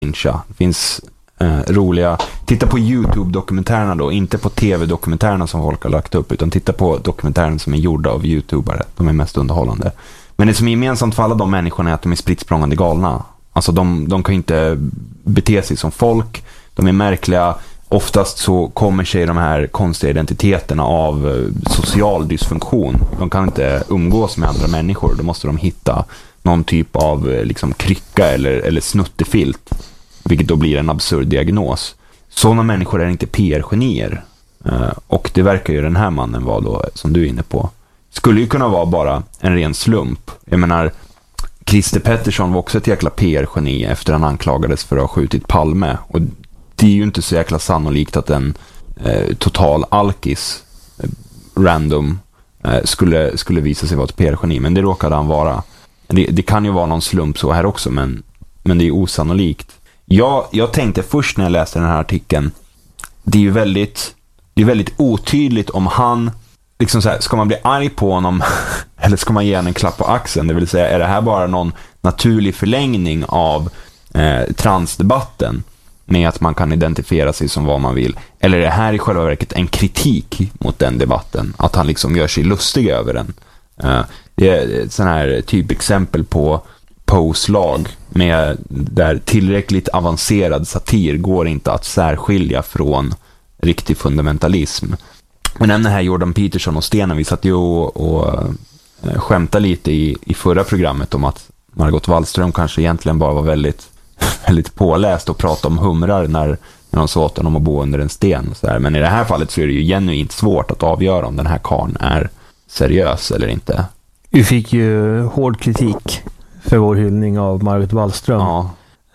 cringea. Det finns roliga... Titta på YouTube-dokumentärerna då, inte på TV-dokumentärerna som folk har lagt upp, utan titta på dokumentärerna som är gjorda av YouTubare. De är mest underhållande. Men det som är gemensamt för alla de människorna är att de är spritt språngande galna. Alltså de kan inte bete sig som folk. De är märkliga. Oftast så kommer sig de här konstiga identiteterna av social dysfunktion. De kan inte umgås med andra människor. Då måste de hitta någon typ av liksom krycka eller snuttefilt. Vilket då blir en absurd diagnos. Sådana människor är inte PR-genier. Och det verkar ju den här mannen vara då, som du är inne på. Skulle ju kunna vara bara en ren slump. Jag menar, Christer Pettersson var också ett jäkla PR-geni efter han anklagades för att ha skjutit Palme. Och det är ju inte så jäkla sannolikt att en total alkis random skulle visa sig vara ett PR-geni. Men det råkade han vara. Det kan ju vara någon slump så här också, men det är osannolikt. Jag tänkte först när jag läste den här artikeln, det är väldigt otydligt om han liksom så här, ska man bli arg på honom eller ska man ge honom en klapp på axeln? Det vill säga, är det här bara någon naturlig förlängning av transdebatten med att man kan identifiera sig som vad man vill? Eller är det här i själva verket en kritik mot den debatten? Att han liksom gör sig lustig över den? Det är ett sån här typexempel på Poes lag med där tillräckligt avancerad satir går inte att särskilja från riktig fundamentalism. Men nämner här Jordan Peterson och Stenen, vi satt ju och skämtade lite i förra programmet om att Margot Wallström kanske egentligen bara var väldigt, väldigt påläst och pratade om humrar när de sa åt honom att bo under en sten. Så här. Men i det här fallet så är det ju genuint svårt att avgöra om den här karln är seriös eller inte. Vi fick ju hård kritik för vår hyllning av Margot Wallström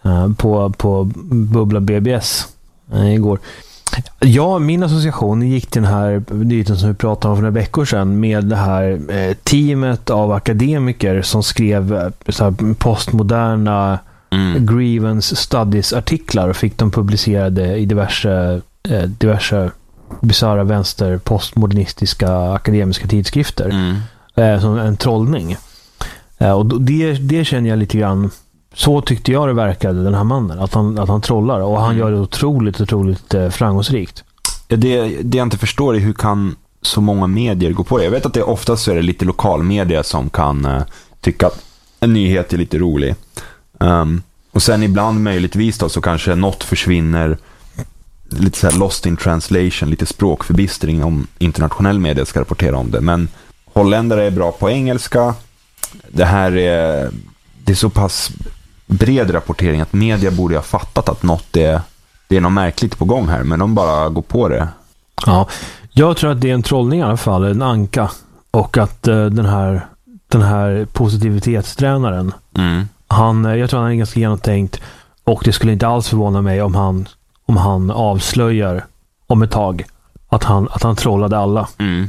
på Bubbla BBS igår. Ja, min association gick till den här nyheten som vi pratade om för några veckor sedan med det här teamet av akademiker som skrev så här postmoderna grievance studies-artiklar och fick dem publicerade i diverse bizarra vänster postmodernistiska akademiska tidskrifter. Som en trollning. Och det känner jag lite grann. Så tyckte jag det verkade, den här mannen, att han trollar, och han gör det otroligt framgångsrikt. Det jag inte förstår är hur kan så många medier gå på det. Jag vet att det oftast är det lite lokalmedia som kan tycka att en nyhet är lite rolig. Och sen ibland möjligtvis då så kanske något försvinner, lite så här lost in translation, lite språkförbistring om internationell media ska rapportera om det. Men holländare är bra på engelska. Det här är så pass bred rapportering att media borde ha fattat att det är något märkligt på gång här, men de bara går på det. Ja, jag tror att det är en trollning i alla fall, en anka, och att den här positivitetstränaren, jag tror han är ganska genomtänkt, och det skulle inte alls förvåna mig om han avslöjar om ett tag att han trollade alla.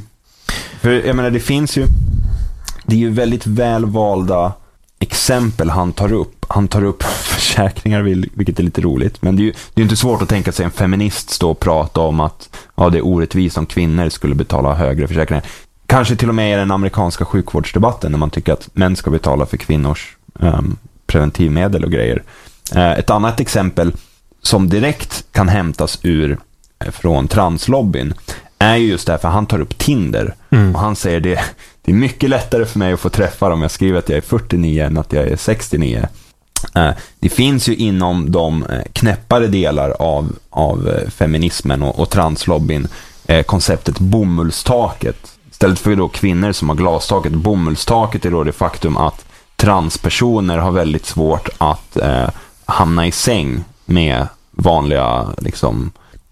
För jag menar, det är ju väldigt välvalda exempel han tar upp. Han tar upp försäkringar, vilket är lite roligt. Men det är ju inte svårt att tänka sig en feminist stå och prata om att det är orättvist om kvinnor skulle betala högre försäkringar. Kanske till och med i den amerikanska sjukvårdsdebatten när man tycker att män ska betala för kvinnors preventivmedel och grejer. Ett annat exempel som direkt kan hämtas från translobbyn är ju just därför han tar upp Tinder. Och han säger det är mycket lättare för mig att få träffar om jag skriver att jag är 49 än att jag är 69. Det finns ju inom de knäppare delar av feminismen och translobbyn konceptet bomullstaket. Istället för då kvinnor som har glastaket, bomullstaket är då det faktum att transpersoner har väldigt svårt att hamna i säng med vanliga liksom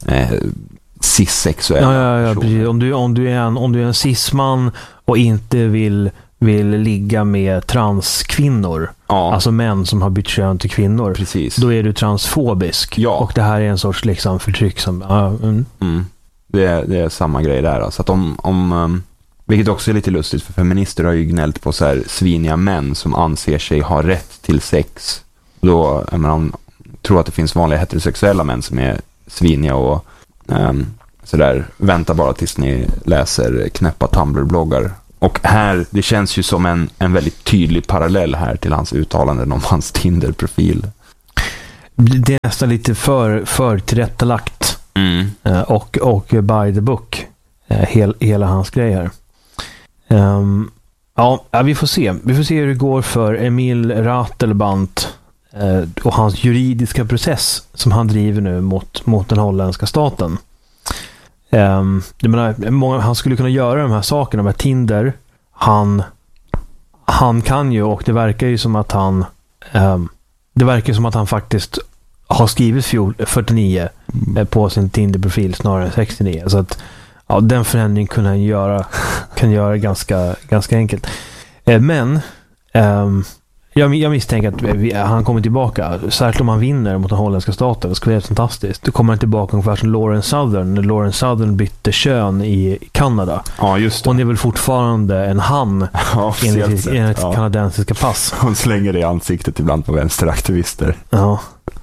cis-sexuella. Ja, precis. Om du är en cis-man och inte vill ligga med transkvinnor, alltså män som har bytt kön till kvinnor, precis, då är du transfobisk. Ja. Och det här är en sorts liksom förtryck som Det är samma grej där. Alltså att om vilket också är lite lustigt, för feminister har ju gnällt på så här sviniga män som anser sig ha rätt till sex. Då tror att det finns vanliga heterosexuella män som är sviniga och sådär, vänta bara tills ni läser knäppa Tumblr-bloggar. Och här, det känns ju som en väldigt tydlig parallell här till hans uttalanden om hans Tinder-profil. det är nästan lite för tillrättalagt. Och by the book. Hela hans grej här. Ja, vi får se. Vi får se hur det går för Emil Ratelband och hans juridiska process som han driver nu mot den holländska staten. Han skulle kunna göra de här sakerna med Tinder. Han kan ju, och det verkar ju som att han faktiskt har skrivit 49 på sin Tinder-profil snarare än 69. Så att den förändringen kan göra ganska enkelt. Men jag misstänker att han kommer tillbaka, särskilt om han vinner mot den holländska staten. Det skulle vara fantastiskt. Då kommer han tillbaka ungefär som Lauren Southern. När Lauren Southern bytte kön i Kanada. Ja, just det. Hon är väl fortfarande en han enligt kanadensiska pass. Hon slänger det i ansiktet ibland på vänsteraktivister. Ja.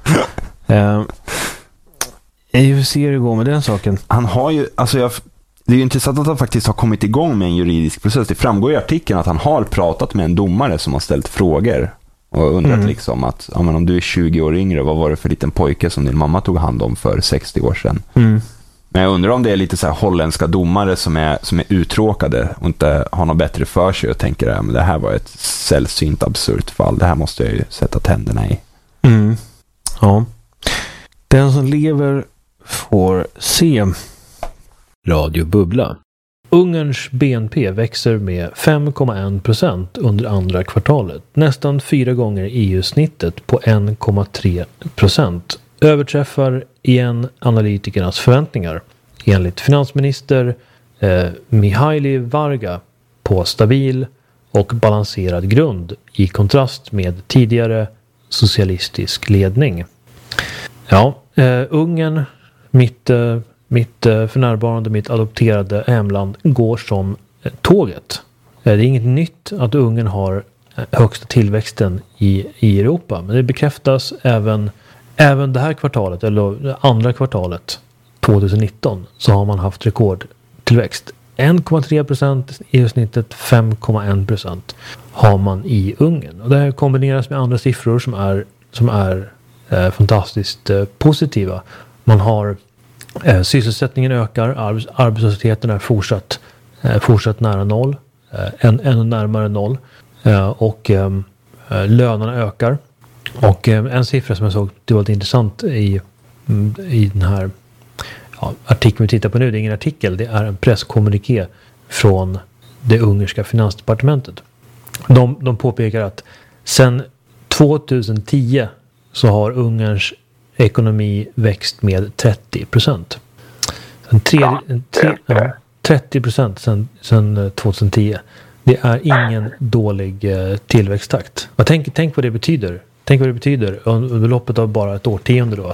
Jag ser hur det går med den saken. Han har ju, det är ju intressant att han faktiskt har kommit igång med en juridisk process. Det framgår i artikeln att han har pratat med en domare som har ställt frågor och undrat liksom att om du är 20 år yngre, vad var det för liten pojke som din mamma tog hand om för 60 år sedan? Men jag undrar om det är lite så här holländska domare som är uttråkade och inte har något bättre för sig och tänker att det här var ett sällsynt absurt fall. Det här måste jag ju sätta tänderna i. Ja. Den som lever får se. Radio Bubbla. Ungerns BNP växer med 5,1% under andra kvartalet. Nästan 4 gånger EU-snittet på 1,3%. Överträffar igen analytikernas förväntningar. Enligt finansminister Mihaili Varga på stabil och balanserad grund i kontrast med tidigare socialistisk ledning. Ja, Ungern, mitt för närvarande mitt adopterade hemland, går som tåget. Det är inget nytt att Ungern har högsta tillväxten i Europa, men det bekräftas även det här kvartalet, eller andra kvartalet 2019, så har man haft rekordtillväxt. 1,3% i snittet, 5,1% har man i Ungern. Och det här kombineras med andra siffror som är fantastiskt positiva. Man har sysselsättningen ökar, arbetslösheten är fortsatt nära noll, ännu närmare noll, och lönerna ökar. Och en siffra som jag såg, det var lite intressant i den här artikeln vi tittar på nu, det är ingen artikel, det är en presskommuniké från det ungerska finansdepartementet. De påpekar att sedan 2010 så har Ungerns ekonomi växt med 30%. 30% sedan 2010. Det är ingen dålig tillväxttakt. Tänk vad det betyder. Tänk vad det betyder under loppet av bara ett årtionde då,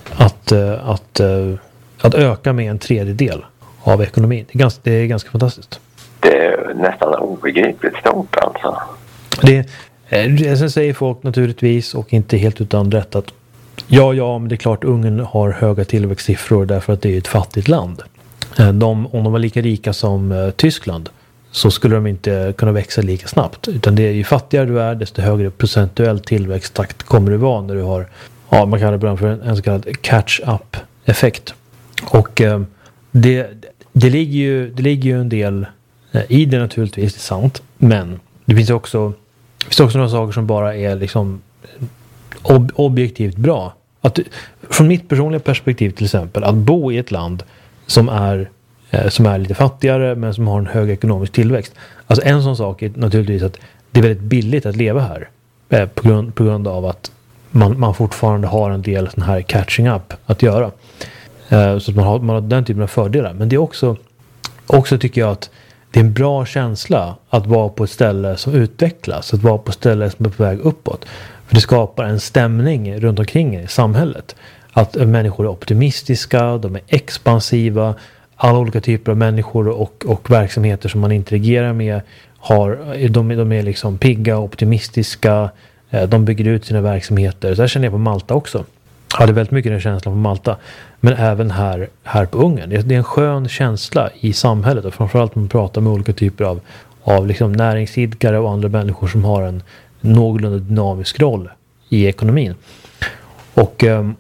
att öka med en tredjedel av ekonomin. Det är ganska fantastiskt. Det är nästan obegripligt stort alltså. Sen säger folk naturligtvis, och inte helt utan rätt, att ja, men det är klart Ungern har höga tillväxtsiffror därför att det är ett fattigt land. Om de var lika rika som Tyskland så skulle de inte kunna växa lika snabbt. Utan det är ju fattigare du är, desto högre procentuell tillväxttakt kommer det vara när du har, man kallar det ibland för en så kallad catch-up-effekt. Och det ligger ju en del i det naturligtvis, det är sant. Men det finns också några saker som bara är liksom objektivt bra. Från mitt personliga perspektiv till exempel, att bo i ett land som är lite fattigare men som har en hög ekonomisk tillväxt. Alltså en sån sak är naturligtvis att det är väldigt billigt att leva här på grund av att man fortfarande har en del sån här catching up att göra. Så att man har den typen av fördelar. Men det är också tycker jag att det är en bra känsla att vara på ett ställe som utvecklas, att vara på ett ställe som är på väg uppåt. För det skapar en stämning runt omkring i samhället. Att människor är optimistiska, de är expansiva, alla olika typer av människor och verksamheter som man interagerar med de är liksom pigga, optimistiska, de bygger ut sina verksamheter. Så här känner jag på Malta också. Jag hade väldigt mycket den känslan på Malta, men även här på Ungern. Det är en skön känsla i samhället, och framförallt man pratar med olika typer av liksom näringsidkare och andra människor som har en någorlunda dynamisk roll i ekonomin. Och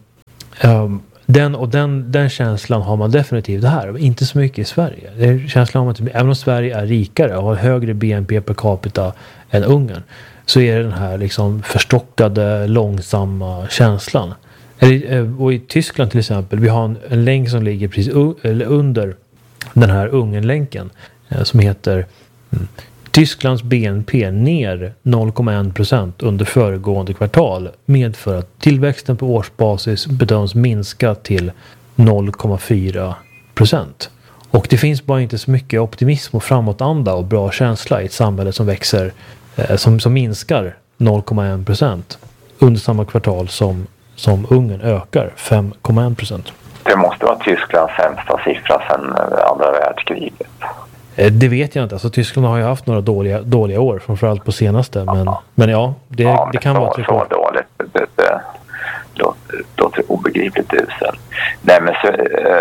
den känslan har man definitivt här. Inte så mycket i Sverige. Det är känslan om att även om Sverige är rikare och har högre BNP per capita än Ungern, så är det den här liksom förstockade, långsamma känslan. Och i Tyskland till exempel, vi har en länk som ligger precis under den här Ungernlänken som heter Tysklands BNP ner 0,1% under föregående kvartal medför att tillväxten på årsbasis bedöms minska till 0,4%. Och det finns bara inte så mycket optimism och framåtanda och bra känsla i ett samhälle som växer, som minskar 0,1% under samma kvartal som Ungern ökar 5,1%. Det måste vara Tysklands sämsta siffra sedan andra världskriget. Det vet jag inte. Alltså, Tyskland har ju haft några dåliga år, framförallt på senaste. Men ja, det kan vara ett så dåligt. Det låter obegripligt uselt. Nej, men så,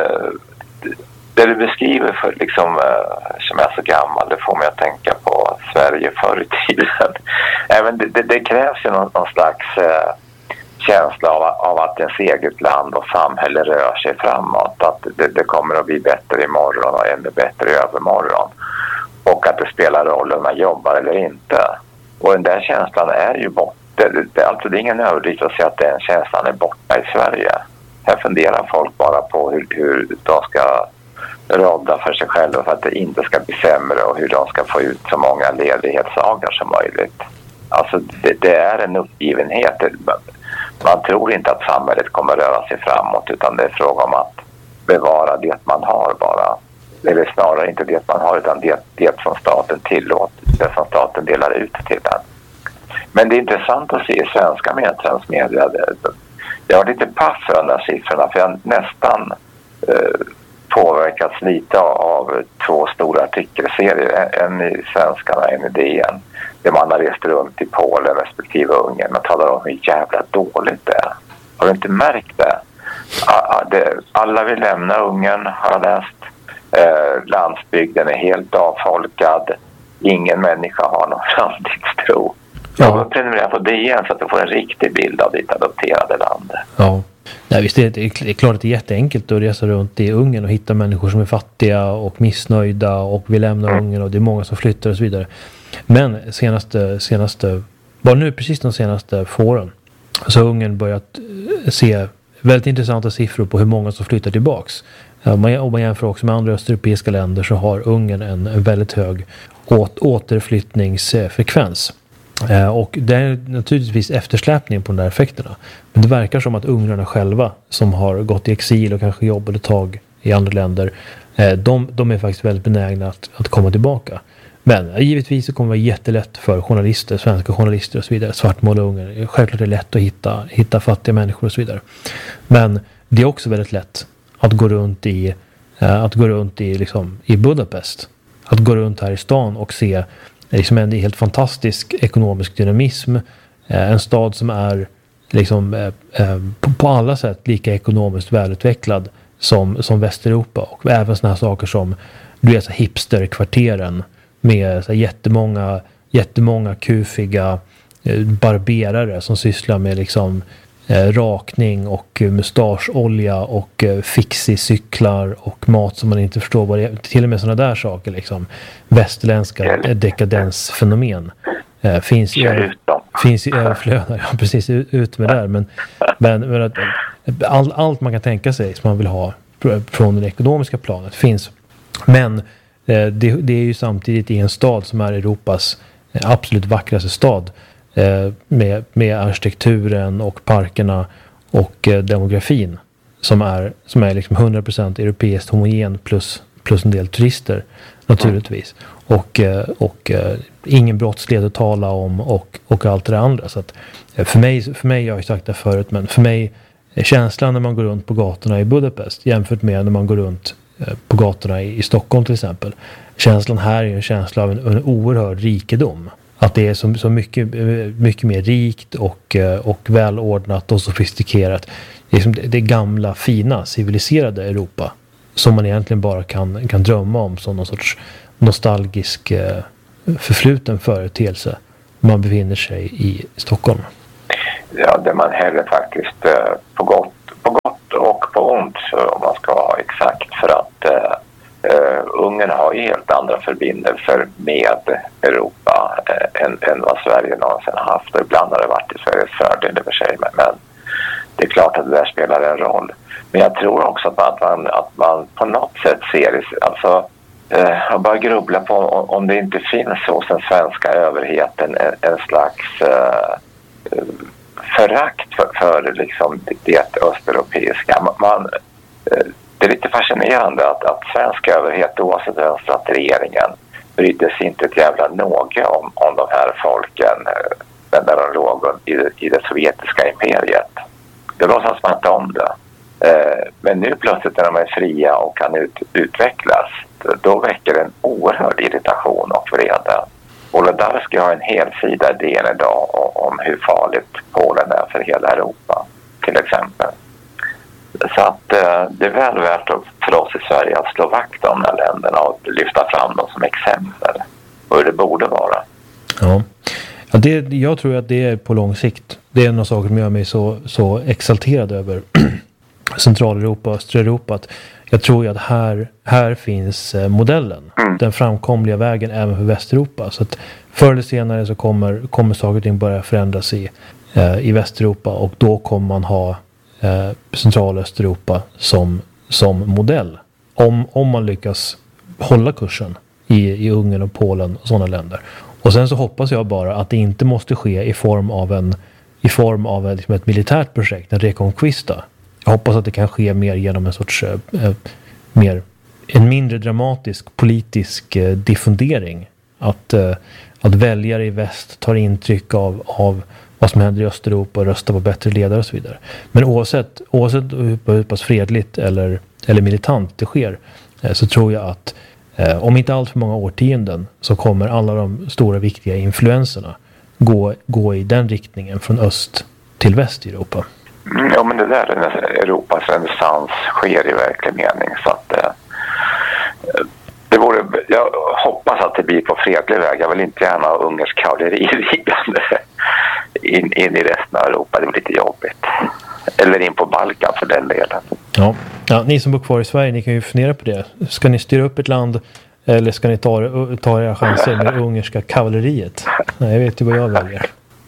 det du beskriver för liksom, som är så gammal, det får mig att tänka på Sverige förr i tiden. Även det krävs ju någon slags känsla av att ens eget land och samhälle rör sig framåt. Att det kommer att bli bättre imorgon och ännu bättre i övermorgon. Och att det spelar roll om man jobbar eller inte. Och den där känslan är ju borta. Alltså det är ingen överdrift att säga att den känslan är borta i Sverige. Här funderar folk bara på hur de ska råda för sig själva för att det inte ska bli sämre och hur de ska få ut så många ledighetsdagar som möjligt. Alltså det är en uppgivenhet. Man tror inte att samhället kommer röra sig framåt, utan det är fråga om att bevara det man har bara. Eller snarare inte det man har, utan det som staten tillåter, det som staten delar ut till den. Men det är intressant att se i svenska medietransmedia. Jag var lite paff för de där siffrorna, för jag nästan påverkats lite av två stora artikelserier. En i Svenskarna, en i DN. Där man har rest runt i Polen respektive Ungern och talar om hur jävla dåligt det är. Har du inte märkt det? Alla vill lämna Ungern, har jag läst. Landsbygden är helt avfolkad. Ingen människa har någon framtidstro. Jag har prenumererat på DN så att du får en riktig bild av ditt adopterade land. Ja. Nej, visst, det är klart att det är jätteenkelt att resa runt i Ungern och hitta människor som är fattiga och missnöjda och vill lämna Ungern, och det är många som flyttar och så vidare. Men senaste bara nu precis de senaste åren så har Ungern börjat se väldigt intressanta siffror på hur många som flyttar tillbaks. Om man jämför också med andra östeuropeiska länder så har Ungern en väldigt hög återflyttningsfrekvens. Och det är naturligtvis eftersläpning på de där effekterna. Men det verkar som att ungrarna själva som har gått i exil och kanske jobbat ett tag i andra länder, de är faktiskt väldigt benägna att komma tillbaka. Men givetvis så kommer det vara jättelätt för journalister, svenska journalister och så vidare, svartmåla Ungern. Självklart är det lätt att hitta fattiga människor och så vidare. Men det är också väldigt lätt att gå runt i liksom i Budapest. Att gå runt här i stan och se liksom en helt fantastisk ekonomisk dynamism. En stad som är liksom på alla sätt lika ekonomiskt välutvecklad som Västeuropa. Och även såna här saker som hipsterkvarteren med så jättemånga kufiga barberare som sysslar med liksom rakning och mustascholja och fixie-cyklar och mat som man inte förstår vad det är. Till och med sådana där saker liksom. Västerländska dekadensfenomen finns i överflöd. Ja, precis, ut med där. Men att allt man kan tänka sig som man vill ha från det ekonomiska planet finns. Men det är ju samtidigt i en stad som är Europas absolut vackraste stad. Med arkitekturen och parkerna och demografin som är liksom 100% europeiskt homogen plus en del turister naturligtvis. Och ingen brottslighet att tala om och allt det där andra. Så att för mig, jag har ju sagt det förut, men för mig känslan när man går runt på gatorna i Budapest jämfört med när man går runt på gatorna i Stockholm till exempel. Känslan här är en känsla av en oerhörd rikedom. Att det är så mycket mer rikt och välordnat och sofistikerat. Det är som det gamla, fina, civiliserade Europa. Som man egentligen bara kan drömma om som någon sorts nostalgisk förfluten företeelse. Man befinner sig i Stockholm. där man hellre faktiskt på gott och på ont, om man ska vara exakt, för att Ungern har ju helt andra förbindelser med Europa än vad Sverige någonsin har haft, och ibland har det varit i Sveriges fördel i och för sig, men det är klart att det där spelar en roll. Men jag tror också att man på något sätt ser, alltså jag bara grubbla på om det inte finns hos den svenska överheten en slags förakt för liksom det östeuropeiska. Det är lite fascinerande att svensk överhet, oavsett att regeringen brydde sig inte ett jävla något om de här folken när de låg i det sovjetiska imperiet. Det låtsas man inte om det. Men nu plötsligt när de är fria och kan utvecklas, då väcker en oerhörd irritation och vrede. Wolodarski har en hel sida i DN idag om hur farligt Polen är för hela Europa, till exempel. Så att det är väl värt för oss i Sverige att slå vakt om de här länderna och lyfta fram dem som exempel och hur det borde vara. Ja, jag tror att det är på lång sikt. Det är en av saker som gör mig så exalterad över Centraleuropa och Östeuropa. Att jag tror ju att här finns modellen. Den framkomliga vägen även för Västeuropa. Så att förr eller senare så kommer saker och ting börja förändras i Västeuropa, och då kommer man ha Central- och Östeuropa som modell. Om man lyckas hålla kursen i Ungern och Polen och sådana länder. Och sen så hoppas jag bara att det inte måste ske i form av liksom ett militärt projekt, en reconquista. Jag hoppas att det kan ske mer genom en sorts en mindre dramatisk politisk diffundering. Att väljare i väst tar intryck av vad som händer i Östeuropa och röstar på bättre ledare och så vidare. Men oavsett hur pass fredligt eller militant det sker, så tror jag att om inte allt för många årtionden så kommer alla de stora viktiga influenserna gå i den riktningen från öst till väst i Europa. Ja, men det där Europas renässans sker i verklig mening, så att jag hoppas att det blir på fredlig väg. Jag vill inte gärna ha ungersk kavalleri liggande in i resten av Europa. Det blir lite jobbigt. Eller in på Balkan för den delen. Ja, ni som bor kvar i Sverige, ni kan ju fundera på det. Ska ni styra upp ett land, eller ska ni ta era chanser med det ungerska kavalleriet? Nej, jag vet ju vad jag väljer.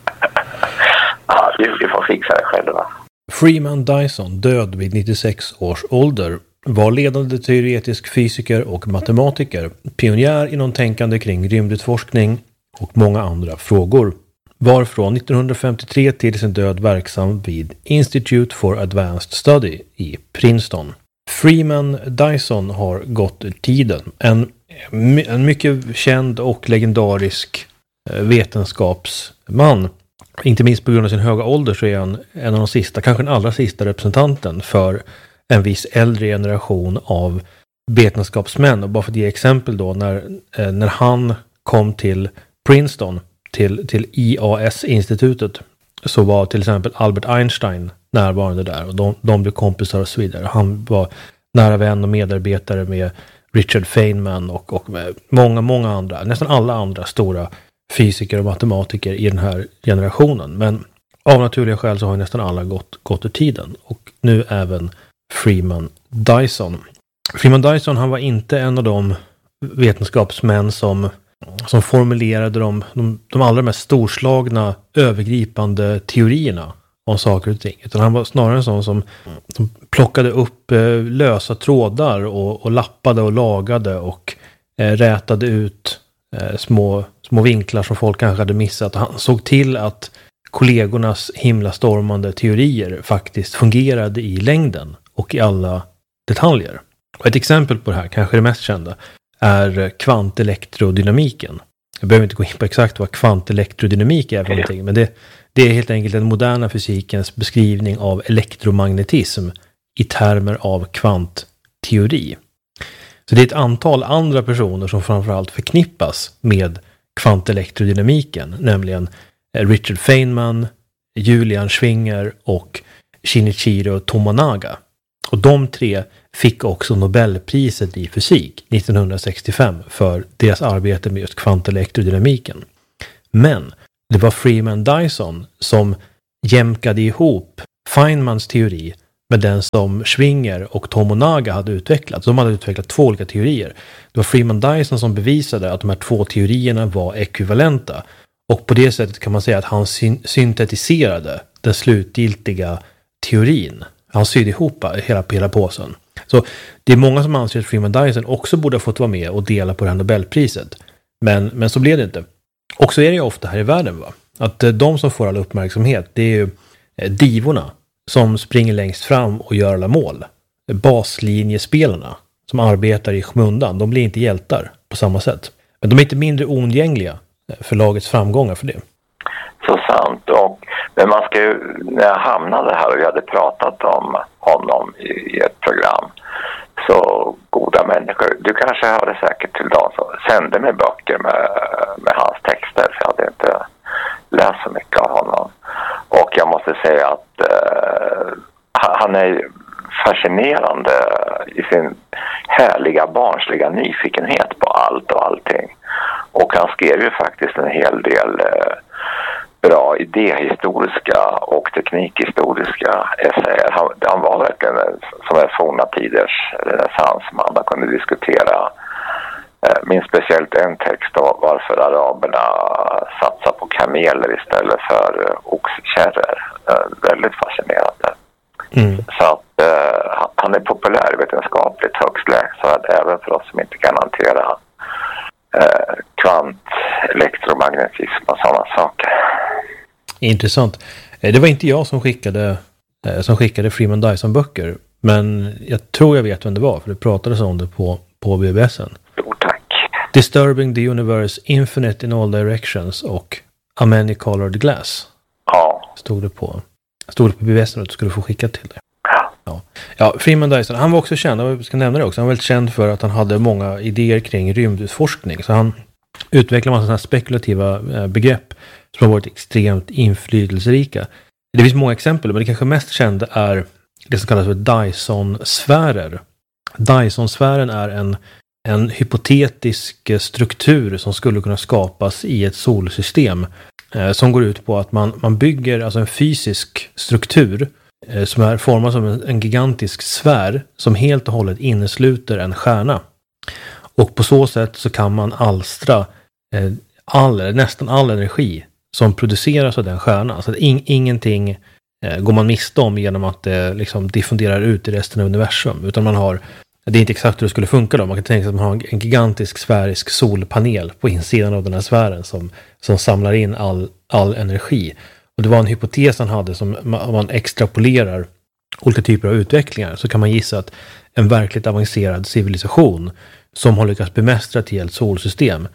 Ja, vi får fixa det själva. Freeman Dyson, död vid 96 års ålder, var ledande teoretisk fysiker och matematiker, pionjär inom tänkande kring rymdutforskning och många andra frågor. Var från 1953 till sin död verksam vid Institute for Advanced Study i Princeton. Freeman Dyson har gått ur tiden. En mycket känd och legendarisk vetenskapsman. Inte minst på grund av sin höga ålder så är han en av de sista, kanske den allra sista representanten för en viss äldre generation av vetenskapsmän. Och bara för att ge exempel då, när han kom till Princeton, till IAS-institutet, så var till exempel Albert Einstein närvarande där, och de blev kompisar och så vidare. Han var nära vän och medarbetare med Richard Feynman och med många andra, nästan alla andra stora fysiker och matematiker i den här generationen. Men av naturliga skäl så har nästan alla gått ur tiden, och nu även Freeman Dyson. Freeman Dyson, han var inte en av de vetenskapsmän som formulerade de allra mest storslagna övergripande teorierna om saker och ting. Utan han var snarare en sån som plockade upp lösa trådar och lappade och lagade och rätade ut små vinklar som folk kanske hade missat. Och han såg till att kollegornas himlastormande teorier faktiskt fungerade i längden och i alla detaljer. Och ett exempel på det här, kanske det mest kända, är kvantelektrodynamiken. Jag behöver inte gå in på exakt vad kvantelektrodynamik är för någonting, men det är helt enkelt den moderna fysikens beskrivning av elektromagnetism i termer av kvantteori. Så det är ett antal andra personer som framförallt förknippas med kvantelektrodynamiken, nämligen Richard Feynman, Julian Schwinger och Shinichiro Tomonaga. Och de tre fick också Nobelpriset i fysik 1965 för deras arbete med just kvantelektrodynamiken. Men det var Freeman Dyson som jämkade ihop Feynmans teori med den som Schwinger och Tomonaga hade utvecklat. De hade utvecklat 2 olika teorier. Det var Freeman Dyson som bevisade att de här 2 teorierna var ekvivalenta. Och på det sättet kan man säga att han syntetiserade den slutgiltiga teorin. Han sydde ihop hela påsen. Så det är många som anser att Freeman Dyson också borde ha fått vara med och dela på det här Nobelpriset. Men så blev det inte. Och så är det ju ofta här i världen, va? Att de som får all uppmärksamhet, det är ju divorna som springer längst fram och gör alla mål. Baslinjespelarna som arbetar i skymundan, de blir inte hjältar på samma sätt. Men de är inte mindre oundgängliga för lagets framgångar för det. Så sant. Men man ska ju, när jag hamnade här och vi hade pratat om honom i ett program, så goda människor, du kanske hörde säkert till dem som sände mig böcker med hans texter, för jag hade inte läst så mycket av honom. Och jag måste säga att han är fascinerande i sin härliga barnsliga nyfikenhet på allt och allting. Och han skrev ju faktiskt en hel del bra idéhistoriska och teknikhistoriska essäer. Han var verkligen som en forna tiders renässansman. Man kunde diskutera, minns speciellt en text om varför araberna satsar på kameler istället för oxkärror. Väldigt fascinerande. Så att han är populärvetenskapligt högst läsad även för oss som inte kan hantera kvant, elektromagnetism och sådana saker. Intressant. Det var inte jag som skickade Freeman Dyson-böcker, men jag tror jag vet vem det var, för det pratades om det på BBS:en. Jo, tack. Disturbing the Universe, Infinite in All Directions och A Many-Colored Glass. Ja. Stod det på BBS:en att du skulle få skicka till dig. Ja, Freeman Dyson, han var också känd, jag ska nämna det också, han var väldigt känd för att han hade många idéer kring rymdutforskning. Så han utvecklade massa sådana här spekulativa begrepp som har varit extremt inflytelserika. Det finns många exempel, men det kanske mest kända är det som kallas för Dyson-sfärer. Dyson-sfären är en hypotetisk struktur som skulle kunna skapas i ett solsystem som går ut på att man bygger alltså en fysisk struktur som är formad som en gigantisk sfär som helt och hållet innesluter en stjärna. Och på så sätt så kan man alstra nästan all energi som produceras av den stjärnan. Så att ingenting går man miste om genom att det liksom diffunderar ut i resten av universum. Utan det är inte exakt hur det skulle funka då. Man kan tänka sig att man har en gigantisk sfärisk solpanel på insidan av den här sfären som samlar in all energi. Och det var en hypotes han hade som om man extrapolerar olika typer av utvecklingar så kan man gissa att en verkligt avancerad civilisation som har lyckats bemästra ett helt solsystem.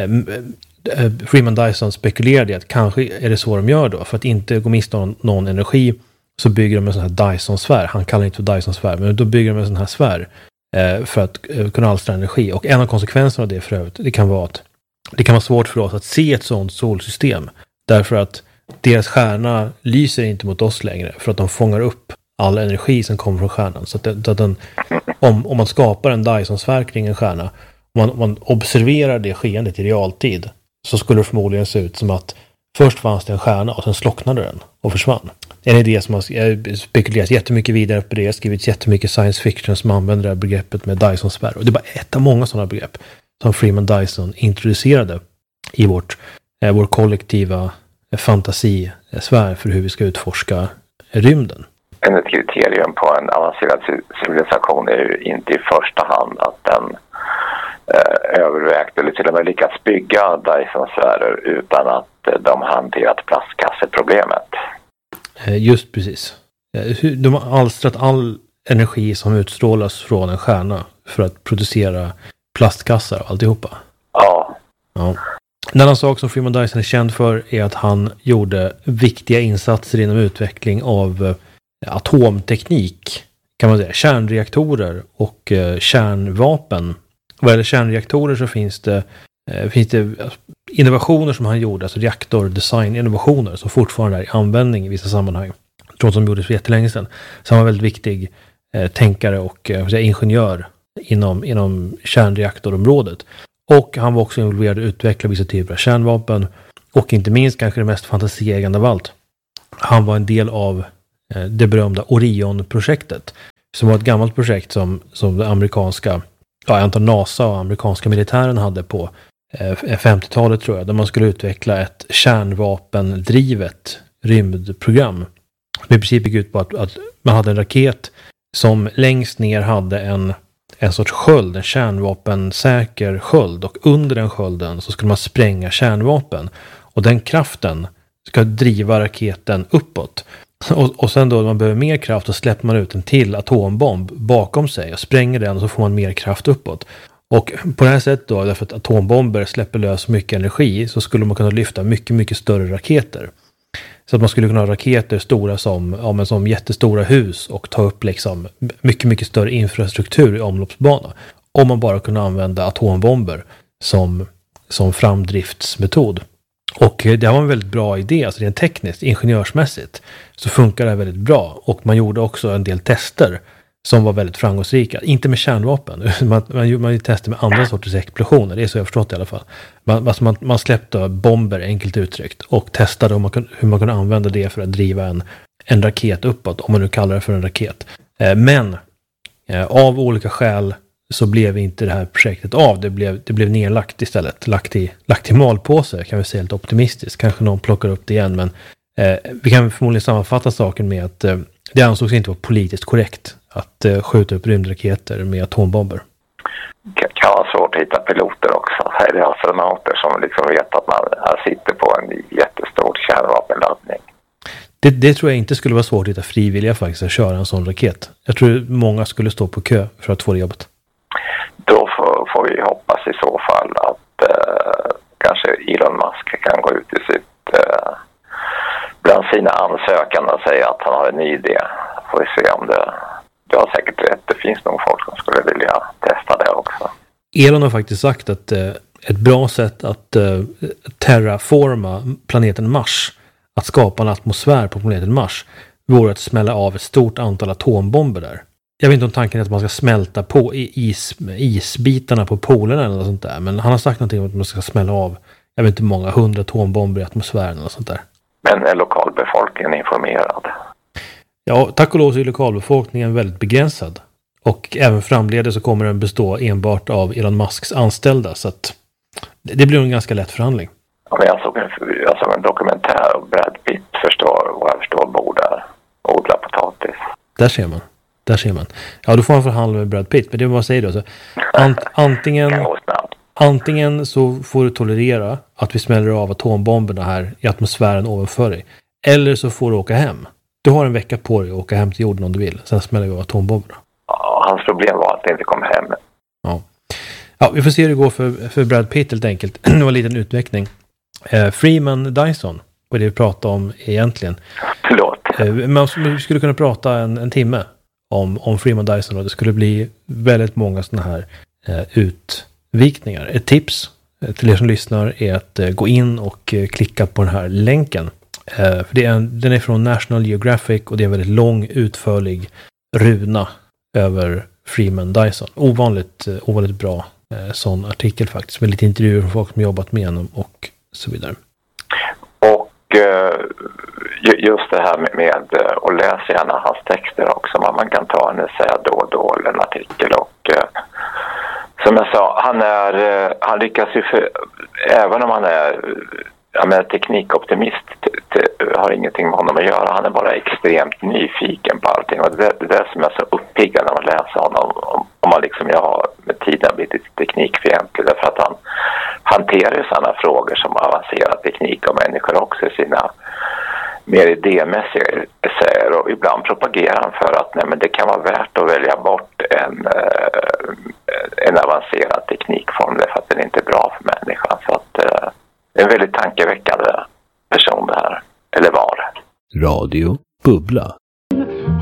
Freeman Dyson spekulerade att kanske är det så de gör då. För att inte gå miste om någon energi så bygger de en sån här Dyson-sfär. Han kallar det inte för Dyson-sfär, men då bygger de en sån här sfär för att kunna alstra energi. Och en av konsekvenserna av det för övrigt, det kan vara att det kan vara svårt för oss att se ett sånt solsystem. Därför att deras stjärna lyser inte mot oss längre för att de fångar upp all energi som kommer från stjärnan. Så att om man skapar en Dyson-sfär kring en stjärna, om man observerar det skeendet i realtid, så skulle det förmodligen se ut som att först fanns det en stjärna och sen slocknade den och försvann. En idé som har spekulerats jättemycket vidare på det, skrivits jättemycket science fiction som använder det här begreppet med Dyson-sfär. Och det är bara ett av många sådana begrepp som Freeman Dyson introducerade i vår kollektiva fantasisfär för hur vi ska utforska rymden. Ett kriterium på en avancerad civilisation är ju inte i första hand att den övervägt eller till och med lyckats bygga Dyson-sfärer utan att de hanterat plastkasseproblemet. Just precis. De har alstrat all energi som utstrålas från en stjärna för att producera plastkassar och alltihopa. Ja. En annan sak som Freeman Dyson är känd för är att han gjorde viktiga insatser inom utveckling av atomteknik, kan man säga, kärnreaktorer och kärnvapen. Vad gäller kärnreaktorer så finns det innovationer som han gjorde, alltså reaktordesign-innovationer som fortfarande är i användning i vissa sammanhang, trots som gjordes för jättelänge sedan. Så han var väldigt viktig tänkare och ingenjör inom kärnreaktorområdet. Och han var också involverad i att utveckla vissa typer av kärnvapen och inte minst kanske det mest fantasieggande av allt. Han var en del av det berömda Orion-projektet. Som var ett gammalt projekt som det amerikanska, jag antar NASA och amerikanska militären hade på 50-talet tror jag. Där man skulle utveckla ett kärnvapendrivet rymdprogram. Det i princip gick ut på att man hade en raket som längst ner hade en sorts sköld, en kärnvapensäker sköld. Och under den skölden så skulle man spränga kärnvapen. Och den kraften ska driva raketen uppåt. Och sen då när man behöver mer kraft så släpper man ut en till atombomb bakom sig och spränger den och så får man mer kraft uppåt. Och på det här sättet då, därför att atombomber släpper lös mycket energi, så skulle man kunna lyfta mycket, mycket större raketer. Så att man skulle kunna ha raketer stora som jättestora hus och ta upp liksom mycket, mycket större infrastruktur i omloppsbana. Om man bara kunde använda atombomber som framdriftsmetod. Och det var en väldigt bra idé, alltså rent tekniskt, ingenjörsmässigt så funkar det väldigt bra. Och man gjorde också en del tester som var väldigt framgångsrika. Inte med kärnvapen, man gjorde tester med andra sorters explosioner, det är så jag förstått i alla fall. Man släppte bomber, enkelt uttryckt, och testade hur man kunde använda det för att driva en raket uppåt, om man nu kallar det för en raket. Men av olika skäl så blev inte det här projektet av. Det blev nedlagt istället. Lagt i malpåse, kan vi säga lite optimistiskt. Kanske någon plockar upp det igen, men vi kan förmodligen sammanfatta saken med att det ansågs inte vara politiskt korrekt att skjuta upp rymdraketer med atombomber. Det kan vara svårt att hitta piloter också. Här är det astronauter som liksom vet att man sitter på en jättestor kärnvapenladdning. Det tror jag inte skulle vara svårt att hitta frivilliga faktiskt att köra en sån raket. Jag tror många skulle stå på kö för att få det jobbet. Då får vi hoppas i så fall att kanske Elon Musk kan gå ut i bland sina ansökande och säga att han har en ny idé. Får vi se om det har säkert rätt. Det finns nog folk som skulle vilja testa det också. Elon har faktiskt sagt att ett bra sätt att terraforma planeten Mars, att skapa en atmosfär på planeten Mars, vore att smälla av ett stort antal atombomber där. Jag vet inte om tanken är att man ska smälta på isbitarna på polerna eller något sånt där. Men han har sagt någonting om att man ska smälla av, jag vet inte hur många 100 atombomber i atmosfären eller sånt där. Men är lokalbefolkningen informerad? Ja, tack och lov så är lokalbefolkningen väldigt begränsad. Och även framledes så kommer den bestå enbart av Elon Musks anställda. Så att det blir en ganska lätt förhandling. Ja, men jag såg en dokumentär och Brad Pitt vad jag förstår bor där och odlar potatis. Där ser man. Ja, då får han förhandla med Brad Pitt. Men det är vad jag säger då. Så antingen så får du tolerera att vi smäller av atombomberna här i atmosfären ovanför dig. Eller så får du åka hem. Du har en vecka på dig att åka hem till jorden om du vill. Sen smäller vi av atombomberna. Ja, hans problem var att det inte kom hem. Ja, vi får se hur det går för Brad Pitt helt enkelt. Det var en liten utveckling. Freeman Dyson, vad det vi pratar om egentligen. Förlåt. Man skulle kunna prata en timme om Freeman Dyson och det skulle bli väldigt många sådana här utvikningar. Ett tips till er som lyssnar är att gå in och klicka på den här länken. För den är från National Geographic och det är en väldigt lång, utförlig runa över Freeman Dyson. Ovanligt bra sån artikel faktiskt, med lite intervjuer från folk som jobbat med honom och så vidare. Och just det här med och läs gärna hans texter också. Man kan ta en essä då och då eller en artikel och som jag sa, han lyckas ju även om han är teknikoptimist, har ingenting med honom att göra. Han är bara extremt nyfiken på allting. Och det är det som är så uppiggande när man läser honom. Om man liksom, jag har med tiden blivit teknikfientlig. Därför att han hanterar ju sådana frågor som avancerad teknik och människor också i sina mer idémässiga essäer. Och ibland propagerar han för att men det kan vara värt att välja bort en avancerad teknikform därför att den inte är bra för människan. Så att en väldigt tankeväckande person det här. Eller var. Radio Bubbla.